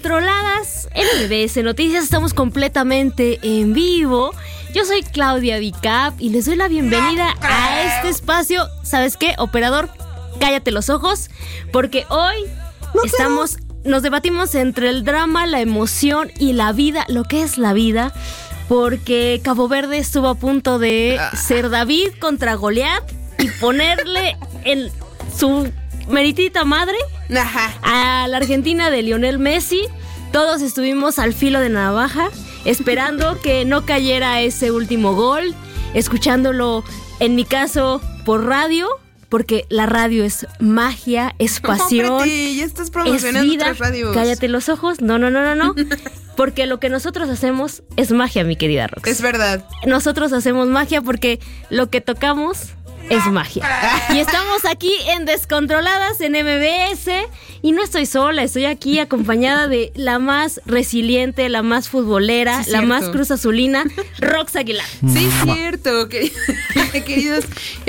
Controladas en MBS Noticias, estamos completamente en vivo. Yo soy Claudia Vicap y les doy la bienvenida a este espacio. ¿Sabes qué, operador? Cállate los ojos, porque hoy nos debatimos entre el drama, la emoción y la vida, lo que es la vida, porque Cabo Verde estuvo a punto de ser David contra Goliat y ponerle en su meritita madre a la Argentina de Lionel Messi. Todos estuvimos al filo de navaja, esperando que no cayera ese último gol, escuchándolo, en mi caso, por radio, porque la radio es magia, es pasión, ya estás promocionando es vida. Otras radios. Cállate los ojos, no, porque lo que nosotros hacemos es magia, mi querida Rox. Es verdad. Nosotros hacemos magia porque lo que tocamos es magia. Y estamos aquí en Descontroladas en MBS y no estoy sola, estoy aquí acompañada de la más resiliente, la más futbolera, sí, la más cruz azulina, Rox Aguilar. Sí, cierto, queridos.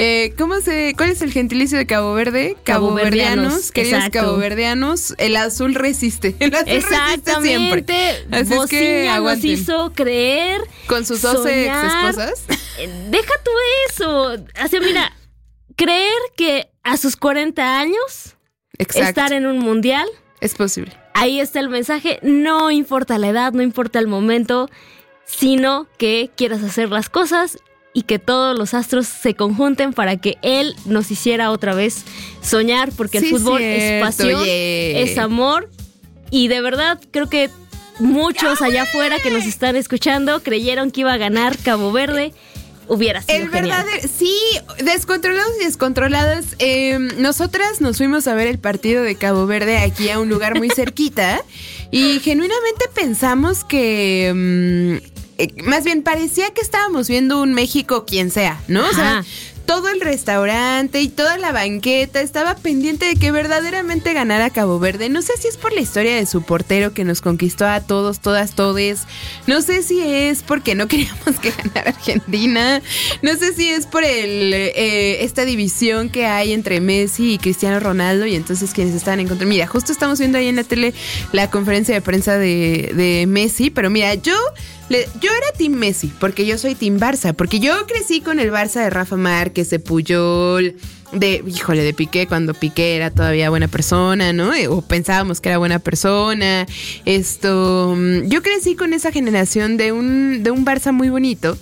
¿Cuál es el gentilicio de Cabo Verde? Caboverdianos. Queridos exacto. Caboverdianos, el azul resiste. El azul resiste siempre. Así es que Bociña nos aguanten. hizo creer. Con sus 12 ex esposas. Deja tú eso. Así, mira, creer que a sus 40 años estar en un mundial es posible. Ahí está el mensaje. No importa la edad, no importa el momento, sino que quieras hacer las cosas y que todos los astros se conjunten para que él nos hiciera otra vez soñar, porque el fútbol es pasión, es amor, y de verdad creo que muchos allá afuera que nos están escuchando creyeron que iba a ganar Cabo Verde. Hubiera sido genial. Sí, descontrolados y descontroladas. Nosotras nos fuimos a ver el partido de Cabo Verde aquí a un lugar muy cerquita y genuinamente pensamos que, más bien parecía que estábamos viendo un México quien sea, ¿no? O sea, todo el restaurante y toda la banqueta estaba pendiente de que verdaderamente ganara Cabo Verde. No sé si es por la historia de su portero que nos conquistó a todos, todas, todes. No sé si es porque no queríamos que ganara Argentina. No sé si es por esta división que hay entre Messi y Cristiano Ronaldo y entonces quienes estaban en contra. Mira, justo estamos viendo ahí en la tele la conferencia de prensa de Messi, pero mira, yo era Team Messi, porque yo soy Team Barça, porque yo crecí con el Barça de Rafa Márquez, de Puyol, de Piqué, cuando Piqué era todavía buena persona, ¿no? O pensábamos que era buena persona. Yo crecí con esa generación de un Barça muy bonito,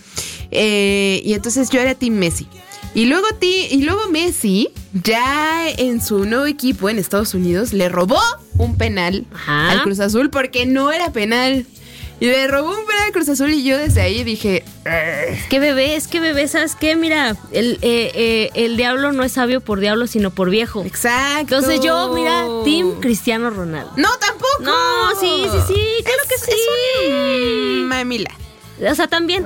y entonces yo era Team Messi. Y luego Messi, ya en su nuevo equipo en Estados Unidos, le robó un penal al Cruz Azul porque no era penal. Y le robó un penal al Cruz Azul y yo desde ahí dije... Es que bebé, ¿sabes qué? Mira, el diablo no es sabio por diablo, sino por viejo. Exacto. Entonces yo, mira, Team Cristiano Ronaldo. No, tampoco. No, sí, claro que sí. Es mamila. O sea, también.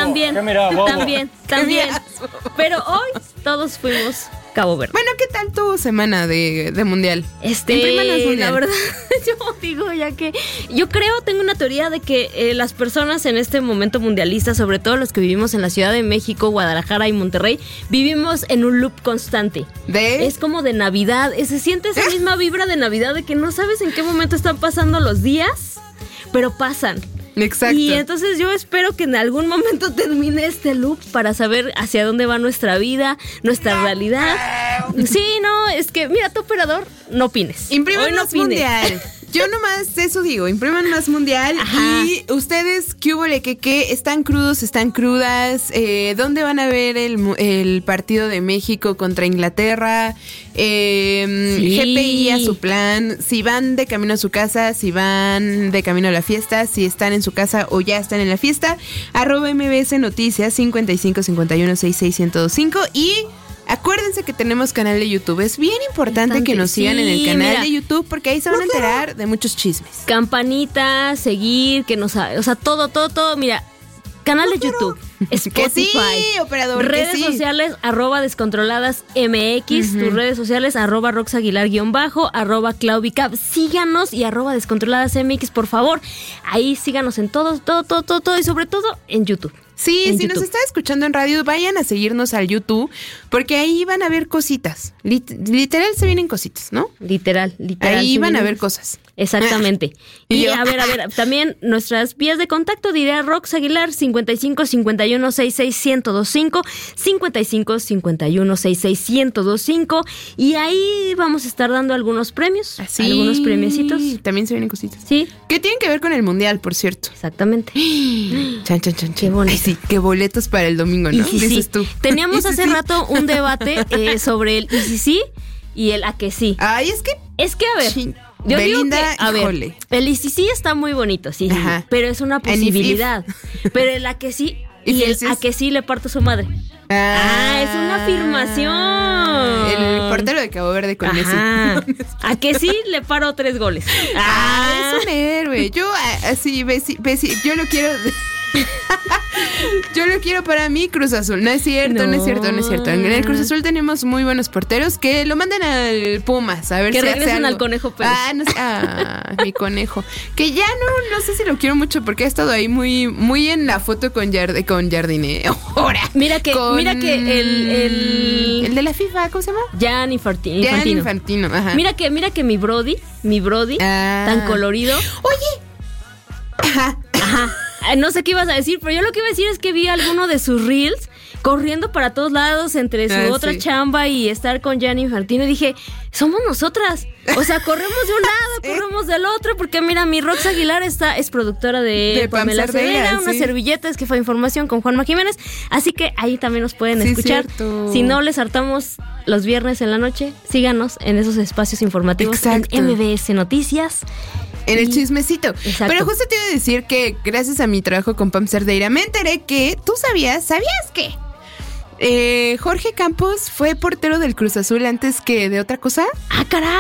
Pero hoy todos fuimos Cabo Verde. Bueno, ¿qué tal tu semana de mundial? La verdad, yo digo ya que tengo una teoría de que las personas en este momento mundialista, sobre todo los que vivimos en la Ciudad de México, Guadalajara y Monterrey, vivimos en un loop constante. Es como de Navidad, se siente esa misma vibra de Navidad de que no sabes en qué momento están pasando los días, pero pasan. Exacto. Y entonces yo espero que en algún momento termine este loop para saber hacia dónde va nuestra vida, nuestra realidad. Sí, no, es que, mira, tu operador, no opines. Impriman más mundial. Yo nomás eso digo, impriman más mundial. Y ustedes, ¿qué hubole? ¿Qué? ¿Están crudos? ¿Están crudas? ¿Dónde van a ver el partido de México contra Inglaterra? GPI a su plan. Si van de camino a su casa, si van de camino a la fiesta, si están en su casa o ya están en la fiesta. @MBS Noticias 55 51 66 1025 y... acuérdense que tenemos canal de YouTube. Es bien importante que nos sigan en el canal de YouTube porque ahí se van a enterar de muchos chismes. Campanita, seguir, todo. Mira, canal de YouTube, Spotify, sí, operador, redes sociales, @descontroladasmx, tus redes sociales, @roxaguilar_, @claubicap. Síganos y @descontroladasmx, por favor. Ahí síganos en todo y sobre todo en YouTube. Sí, en si YouTube. nos está escuchando en radio, vayan a seguirnos al YouTube, porque ahí van a ver cositas. Literal se vienen cositas, ¿no? Literal. Ahí sí, van a venimos. ver cosas. Exactamente. Y Y yo. a ver, también nuestras vías de contacto, diré Rox Aguilar, 55 51 66 1025, 55 51 66 1025, y ahí vamos a estar dando algunos premios, algunos premiecitos. También se vienen cositas. Sí, Que tienen que ver con el mundial, por cierto. exactamente. Chan, chan, chan, Qué chan. bonito. Ay, sí, qué boletos para el domingo, ¿no? Y sí, Dices sí. tú. Teníamos Y sí, hace sí. rato un debate sobre el y sí, sí y el a que sí. Ay, es que Es que, a ver, Chin. yo Belinda, digo que, a ver, híjole. el y sí, sí está muy bonito, sí, Ajá. pero es una And if, posibilidad. Pero el a que sí y el a que sí le parto su madre. Es una afirmación. El portero de Cabo Verde con Ajá. Messi. A que sí le paro 3 goles. Es un héroe. Yo así, Bessi, yo lo quiero. Yo lo quiero para mí Cruz Azul. No es cierto, no es cierto, no es cierto. En el Cruz Azul tenemos muy buenos porteros que lo manden al Pumas a ver Que si hace regresen algo. al Conejo Pérez. No sé, mi conejo. Que ya no sé si lo quiero mucho porque ha estado ahí muy en la foto con Jardine. Ahora. Mira que El de la FIFA, ¿cómo se llama? Gianni Infantino. Gianni Infantino, ajá. Mira que mi Brody, tan colorido. Oye. Ajá. Ajá. No sé qué ibas a decir, pero yo lo que iba a decir es que vi alguno de sus reels corriendo para todos lados entre su otra sí. chamba y estar con Gianni Infantino. Y dije, somos nosotras. O sea, corremos de un lado, corremos del otro, porque mira, mi Rox Aguilar es productora de Pam Pamela Cerdeira, Cerdeira, unas sí. servilletas que fue información con Juanma Jiménez. Así que ahí también nos pueden Sí, escuchar. cierto. Si no les hartamos los viernes en la noche, síganos en esos espacios informativos Exacto. en MBS Noticias. En el chismecito. Exacto. Pero justo te iba a decir que gracias a mi trabajo con Pam Cerdeira me enteré que tú ¿sabías qué? Jorge Campos fue portero del Cruz Azul antes que de otra cosa. Caray.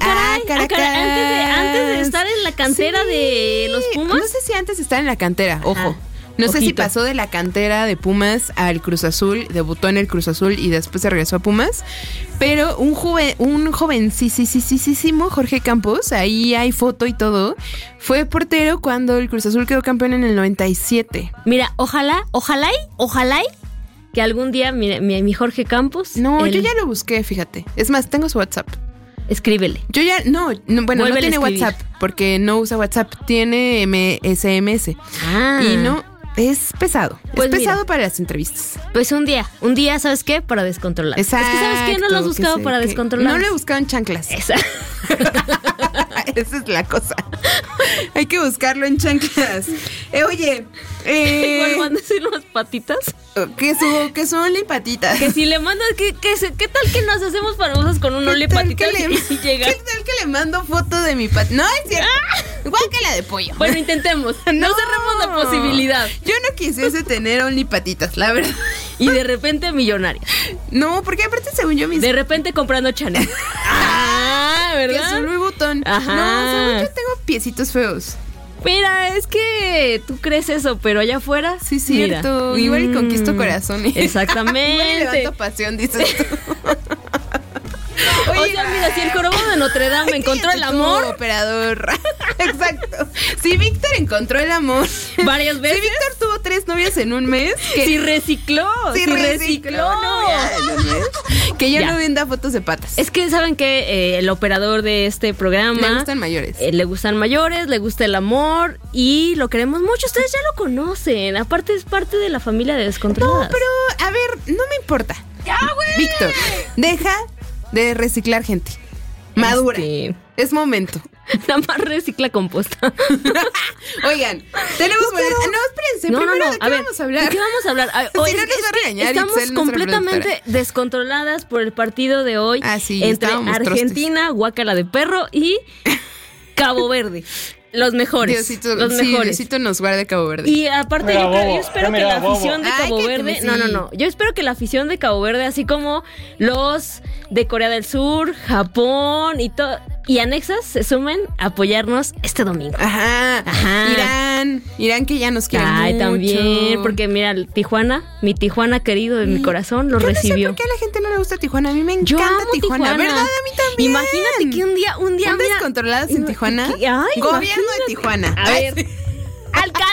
Antes de estar en la cantera Sí. de los Pumas. No sé si antes estaba en la cantera, ojo. No sé si ojito. pasó de la cantera de Pumas al Cruz Azul, debutó en el Cruz Azul y después se regresó a Pumas. Pero un jovencísimo Jorge Campos, ahí hay foto y todo, fue portero cuando el Cruz Azul quedó campeón en el 97. Mira, ojalá que algún día mi Jorge Campos. No, yo ya lo busqué, fíjate. Es más, tengo su WhatsApp. Escríbele. Yo ya, no Vuélvele tiene a escribir. WhatsApp, porque no usa WhatsApp, tiene SMS. Y no, es pesado. Pues es pesado mira. para las entrevistas. Pues un día, ¿sabes qué? Para descontrolar. Exacto. Es que, ¿sabes qué? No lo has buscado para descontrolar. No lo he buscado en chanclas. Esa. Esa es la cosa. Hay que buscarlo en chanclas. Oye, Igual van a decir las patitas. que son lipatitas. Que si le mandas, ¿qué tal que nos hacemos famosas con un only patitas y si llega? ¿Qué tal que le mando foto de mi patita? No, es cierto. Igual que la de pollo. Bueno, intentemos. No cerremos la posibilidad. Yo no quisiese tener only patitas, la verdad. Y de repente millonaria. No, porque aparte según yo mis... De repente comprando Chanel. que ¿Verdad? es un Louis Vuitton. Ajá. No, según yo tengo piecitos feos. Mira, es que tú crees eso, pero allá afuera. Sí, cierto. Mira. Igual y conquisto corazones. Exactamente. Igual y levanto pasión, dices tú. O sea, mira, si el jorobado de Notre Dame encontró el Cállate tú, amor operador. Exacto. Si Víctor encontró el amor. varias Si veces. Víctor tuvo 3 novias en un mes. Si recicló. Si recicló novia en un mes, que ya no venda fotos de patas. Es que saben que el operador de este programa Le gustan mayores. le gustan mayores, le gusta el amor y lo queremos mucho. Ustedes ya lo conocen. Aparte es parte de la familia de No, Descontroladas. pero a ver, no me importa. ¡Ya, güey! Víctor, deja de reciclar gente. Madura. Es momento. Nada más recicla composta. Oigan, tenemos... No, espérense. No, primero, no. ¿de qué vamos a hablar? ¿De qué vamos a hablar? Si no nos va a regañar estamos Itzel, nuestra completamente productora. descontroladas por el partido de hoy Sí, entre estábamos Argentina, guácala de perro, y Cabo Verde. Los mejores. Los mejores. Diosito nos guarde Cabo Verde. Y aparte Mira, yo espero que la afición de Cabo Ay, Verde, sí. no, yo espero que la afición de Cabo Verde, así como los de Corea del Sur, Japón y anexas, se sumen a apoyarnos este domingo. Ajá. Irán que ya nos quiere Ay, mucho. también, porque mira, mi Tijuana querido de mi corazón, lo Yo recibió. No sé por qué a la gente no le gusta Tijuana. A mí me encanta Yo amo Tijuana. ¿Verdad? A mí también. Imagínate que un día, ¿Un mira, descontroladas en Tijuana? Ay, Gobierno de imagínate. Tijuana. A ver, alcalde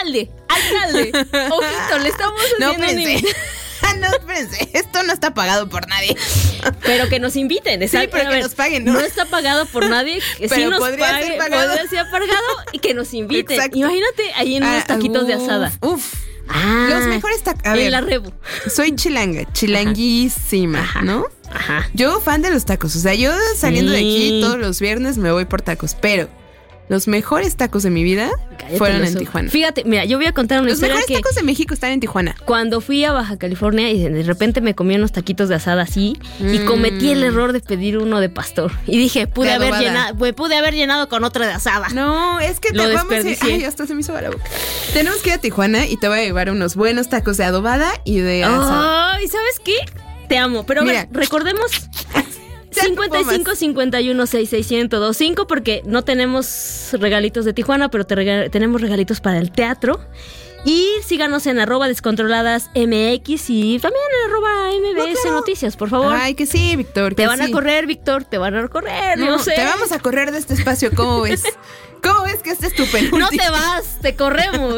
alcalde. Ojito, le estamos haciendo No, espérense, esto no está pagado por nadie. Pero que nos inviten, sí, pero que nos paguen, ¿no? No está pagado por nadie, que pero sí nos podría pague, ser pagado. podría ser pagado y que nos inviten. Exacto. Imagínate ahí en unos taquitos de asada. Los mejores tacos. A ver, en la Rebu. Soy chilanguísima, Ajá. ¿no? Ajá. Yo fan de los tacos, o sea, yo saliendo de aquí todos los viernes me voy por tacos, pero los mejores tacos de mi vida fueron en Tijuana. Fíjate, mira, yo voy a contar una historia. Los mejores tacos de México están en Tijuana. Cuando fui a Baja California y de repente me comí unos taquitos de asada así y cometí el error de pedir uno de pastor. Y dije, pude haber llenado con otro de asada. No, es que Lo te vamos a ir. desperdicié. Ay, hasta se me hizo la boca. Tenemos que ir a Tijuana y te voy a llevar unos buenos tacos de adobada y de asada. Ay, ¿sabes qué? Te amo. Pero Mira. a ver, recordemos 55 51 66 1025 porque no tenemos regalitos de Tijuana, pero tenemos regalitos para el teatro. Y síganos en @descontroladasmx y también en @mbs Noticias, por favor. Ay, que sí, Víctor. Te van a correr, Víctor, te van a correr, no sé. Te vamos a correr de este espacio, ¿cómo ves? ¿Cómo ves que este es tu penúltimo? No te vas, te corremos.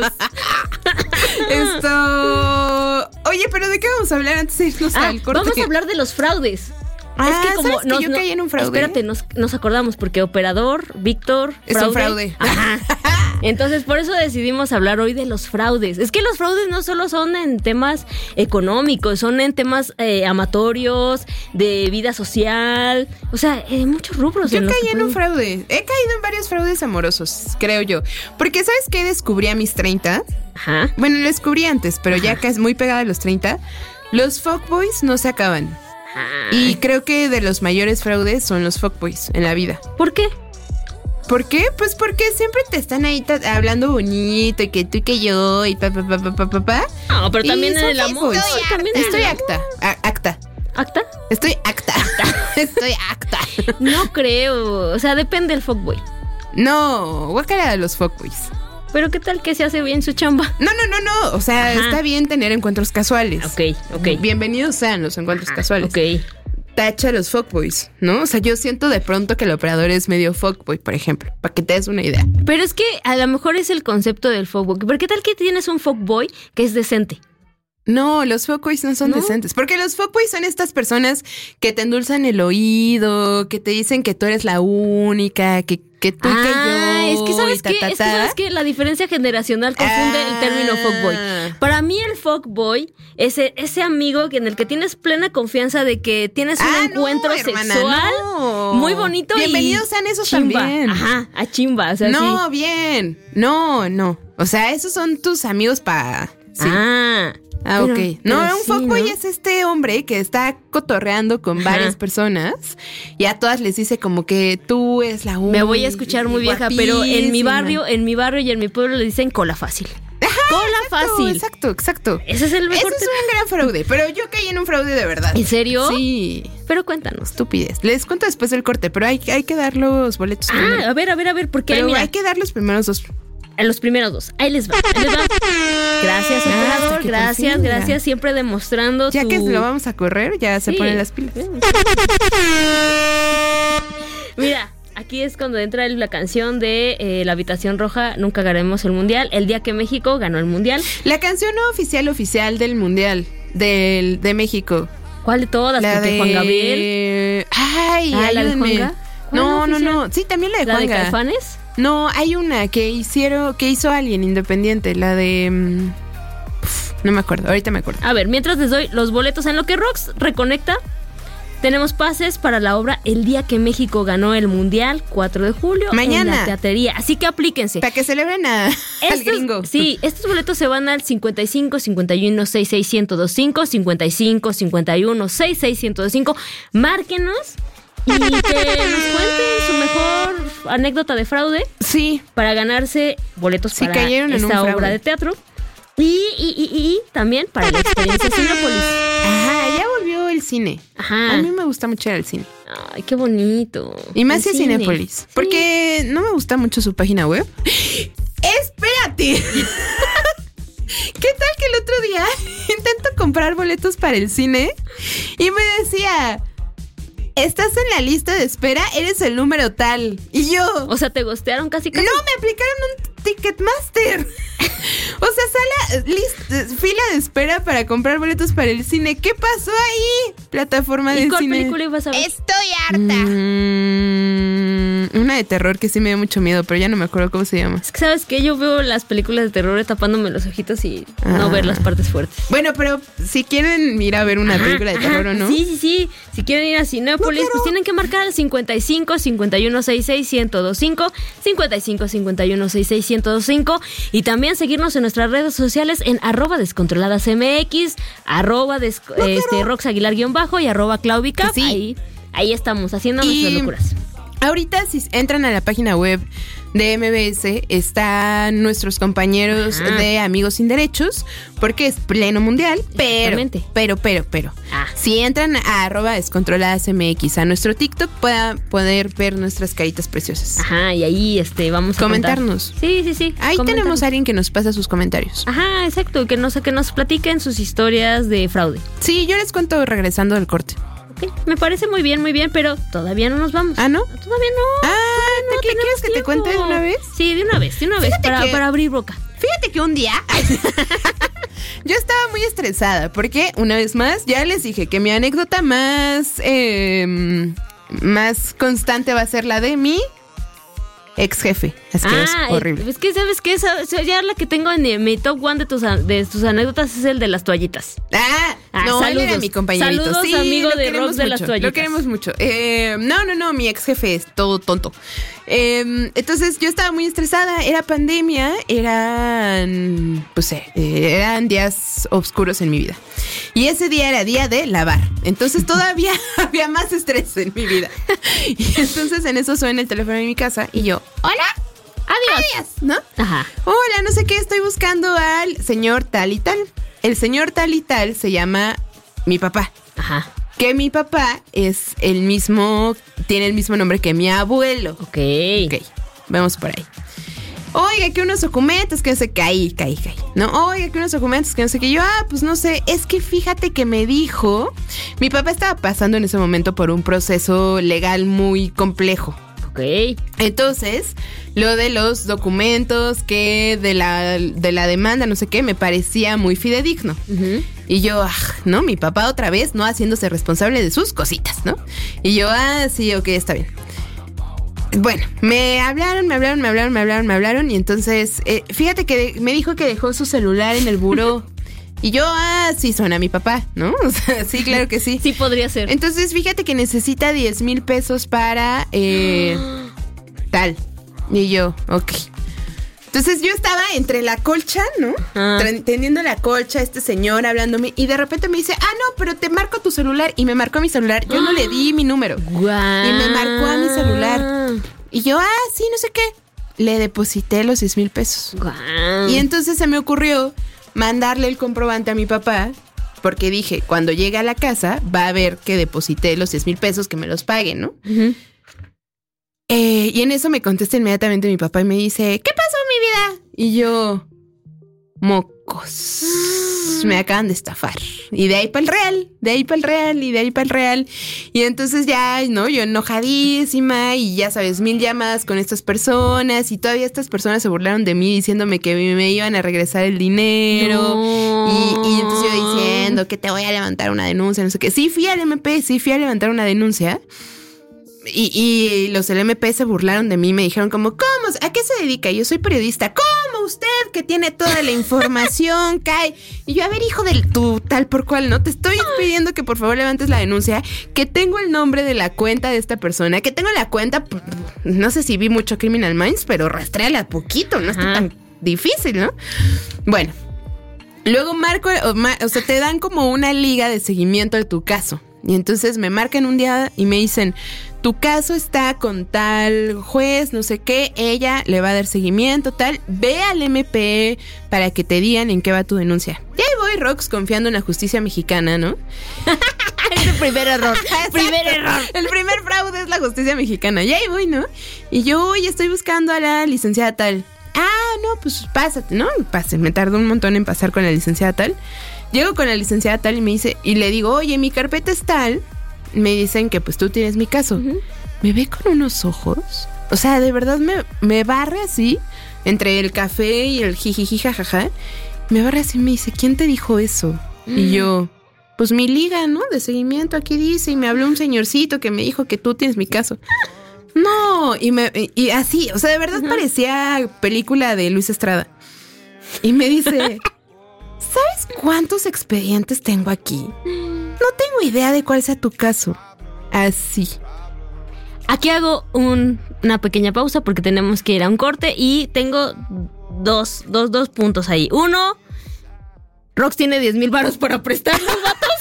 Oye, pero ¿de qué vamos a hablar antes de irnos al corte? Vamos a hablar de los fraudes. Es que como ¿sabes que yo caí en un fraude? Espérate, nos acordamos porque operador, Víctor, es un fraude. Ajá. Entonces, por eso decidimos hablar hoy de los fraudes. Es que los fraudes no solo son en temas económicos, son en temas amatorios, de vida social, o sea, en muchos rubros. Yo caí en un fraude. He caído en varios fraudes amorosos, creo yo. Porque, ¿sabes qué descubrí a mis 30? Ajá. Bueno, lo descubrí antes, pero ya que es muy pegada a los 30. Los fuckboys no se acaban. Y creo que de los mayores fraudes son los fuckboys en la vida. ¿Por qué? ¿Por qué? Pues porque siempre te están ahí hablando bonito y que tú y que yo y pa. No, pero también en el amor. Estoy acta. ¿Acta? Estoy acta. No creo. O sea, depende del fuckboy. No, guácala de los fuckboys. Pero ¿qué tal que se hace bien su chamba? No. O sea, está bien tener encuentros casuales. Ok. Bienvenidos sean los encuentros casuales. Ok. Tacha los fuckboys, ¿no? O sea, yo siento de pronto que el operador es medio fuckboy, por ejemplo, para que te des una idea. Pero es que a lo mejor es el concepto del fuckboy. ¿Pero qué tal que tienes un fuckboy que es decente? No, los fuckboys no son decentes. Porque los fuckboys son estas personas que te endulzan el oído, que te dicen que tú eres la única, que tú y que yo. Es que ¿sabes qué? La diferencia generacional confunde el término fuckboy. Para mí el fuckboy es ese amigo en el que tienes plena confianza de que tienes un encuentro sexual muy bonito. Bienvenidos sean esos chimba. También. Ajá, a chimba. O sea, no, bien. No. O sea, esos son tus amigos para... Sí. Ok. No, un fuckboy es este hombre que está cotorreando con varias personas y a todas les dice como que tú es la única. Me voy a escuchar muy vieja, pero en mi barrio y en mi pueblo le dicen cola fácil. Fácil. Exacto. Ese es el mejor. Ese es un gran fraude, pero yo caí en un fraude de verdad. ¿En serio? Sí. Pero cuéntanos. Estupidez. Les cuento después del corte, pero hay que dar los boletos primero. A ver, porque pero mira, hay que dar los primeros dos. En los primeros dos. Ahí les va. Gracias, operador. Gracias. Siempre demostrando ya que lo vamos a correr, ya se ponen las pilas. Mira, aquí es cuando entra la canción de La Habitación Roja, Nunca ganaremos el Mundial, el día que México ganó el Mundial. La canción no oficial del Mundial de México. ¿Cuál de todas? La de Juan Gabriel. Ay, ¿la de Juanga? No. Sí, también la de Juanga. ¿La de Caifanes? No, hay una que hizo alguien independiente, la de... no me acuerdo, ahorita me acuerdo. A ver, mientras les doy los boletos en lo que Rox reconecta, tenemos pases para la obra El día que México ganó el Mundial, 4 de julio. Mañana. En la teatrería, así que aplíquense. Para que celebren al gringo. Sí, estos boletos se van al 55 51 66 1025, 55 51 66 1025. Márquenos. Y que nos cuenten su mejor anécdota de fraude. Sí. Para ganarse boletos para esta obra de teatro. Y también para la experiencia Cinépolis. Ajá, ya volvió el cine. Ajá. A mí me gusta mucho ir al cine. Ay, qué bonito. Y más si es Cinépolis. Sí. Porque no me gusta mucho su página web. ¡Espérate! ¿Qué tal que el otro día intento comprar boletos para el cine? Y me decía... Estás en la lista de espera, eres el número tal. Y yo... O sea, ¿te gostearon casi? No, me aplicaron un Ticketmaster. fila de espera para comprar boletos para el cine. ¿Qué pasó ahí? Plataforma de cine. ¿Y cuál película ibas a ver? Estoy harta. Una de terror que sí me dio mucho miedo, pero ya no me acuerdo cómo se llama. Es que, ¿sabes qué? Yo veo las películas de terror tapándome los ojitos y no ver las partes fuertes. Bueno, pero si quieren ir a ver una película de terror o no. Sí. Si quieren ir a Cinépolis, pues tienen que marcar al 55 51 66 1025, 55 51 66 1025 y también seguirnos en nuestras redes sociales en @descontroladasmx, @roxaguilar_ y @claudicap. Sí. Ahí estamos haciendo nuestras locuras. Ahorita si entran a la página web de MBS están nuestros compañeros de Amigos Sin Derechos, porque es pleno mundial, pero si entran a @descontroladasmx a nuestro TikTok puedan poder ver nuestras caritas preciosas. Ajá, y ahí vamos a comentarnos. Sí. Ahí tenemos a alguien que nos pasa sus comentarios. Ajá, exacto, que nos platiquen sus historias de fraude. Sí, yo les cuento regresando del corte. Okay, me parece muy bien, pero todavía no nos vamos. ¿Ah, no? Todavía no. ¿Qué quieres que te cuente de una vez? Sí, de una vez, para abrir boca. Fíjate que un día yo estaba muy estresada porque, una vez más, ya les dije que mi anécdota más constante va a ser la de mi ex jefe. Es que es horrible. Es que, ¿sabes qué? Ya la que tengo en mi top 1 de tus anécdotas es el de las toallitas. No, saludos. él era mi compañerito. Saludos, sí, amigo de Rox de las toallitas. Lo queremos mucho. No, mi ex jefe es todo tonto. Entonces yo estaba muy estresada. Era pandemia, eran días oscuros en mi vida. Y ese día era día de lavar. Entonces todavía había más estrés en mi vida. Y entonces en eso suena el teléfono de mi casa y yo, hola. Adiós, ¿no? Ajá. Hola, no sé qué, estoy buscando al señor tal y tal. El señor tal y tal se mi papá. Ajá. Que mi papá es tiene el mismo nombre que mi abuelo. Ok, vamos por ahí. Oiga, que unos documentos, que no sé qué, ahí, ¿no? Oiga, que unos documentos, que no sé qué. Yo, pues no sé, es que fíjate que me dijo, mi papá estaba pasando en ese momento por un proceso legal muy complejo. Ok. Entonces, lo de los documentos, que de la demanda, no sé qué, me parecía muy fidedigno. Uh-huh. Y yo, ¿no? Mi papá otra vez no haciéndose responsable de sus cositas, ¿no? Y yo, sí, ok, está bien. Bueno, me hablaron y entonces, fíjate que me dijo que dejó su celular en el buró. Y yo, sí, suena a mi papá, ¿no? O sea, sí, claro que sí. Sí podría ser. Entonces, fíjate que necesita 10,000 pesos para tal. Y yo, ok. Entonces yo estaba entre la colcha, ¿no? Tendiendo la colcha, este señor hablándome, y de repente me dice, no, pero te marco tu celular. Y me marcó mi celular. Yo no le di mi número. Guau. Y me marcó a mi celular. Y yo, sí, no sé qué. Le deposité los 10,000 pesos. Guau. Y entonces se me ocurrió mandarle el comprobante a mi papá, porque dije, cuando llegue a la casa, va a ver que deposité los 10,000 pesos, que me los paguen, ¿no? Uh-huh. Y en eso me contesta inmediatamente mi papá y me dice, ¿qué pasó, mi vida? Y yo, mocos, me acaban de estafar. Y de ahí para el real. Y entonces ya, ¿no? Yo enojadísima y ya sabes, 1000 llamadas con estas personas, y todavía estas personas se burlaron de mí diciéndome que me iban a regresar el dinero. No. Y entonces yo diciendo que te voy a levantar una denuncia, no sé qué. Sí fui al MP, fui a levantar una denuncia. Y los del MP se burlaron de mí, me dijeron como, ¿cómo? ¿A qué se dedica? Y yo soy periodista. ¿Cómo usted que tiene toda la información cae? Y yo, a ver, hijo de tu tal por cual, ¿no? Te estoy pidiendo que por favor levantes la denuncia, que tengo el nombre de la cuenta de esta persona, que tengo la cuenta, no sé si vi mucho Criminal Minds, pero rastréala poquito, no está tan difícil, ¿no? Bueno, luego marco, o sea, te dan como una liga de seguimiento de tu caso. Y entonces me marcan un día y me dicen, tu caso está con tal juez, no sé qué, ella le va a dar seguimiento, tal, ve al MP para que te digan en qué va tu denuncia. Y ahí voy, Rox, confiando en la justicia mexicana, ¿no? Es el primer error. El primer fraude es la justicia mexicana. Y ahí voy, ¿no? Y yo, oye, estoy buscando a la licenciada tal. No, pues pásate, ¿no? Me tardó un montón en pasar con la licenciada tal. Llego con la licenciada tal y me dice, y le digo, oye, mi carpeta es tal. Me dicen que pues tú tienes mi caso. Uh-huh. Me ve con unos ojos. O sea, de verdad me barre así entre el café y el jijiji jajaja. me agarra así y me dice, ¿quién te dijo eso? Y yo, pues mi liga, ¿no? De seguimiento aquí dice, y me habló un señorcito que me dijo que tú tienes mi caso. No, y así, o sea, de verdad parecía película de Luis Estrada. Y me dice, ¿sabes cuántos expedientes tengo aquí? No tengo idea de cuál sea tu caso. Así. Aquí hago una pequeña pausa porque tenemos que ir a un corte y tengo dos puntos ahí. Uno, Rox tiene 10,000 varos para prestarnos, vato.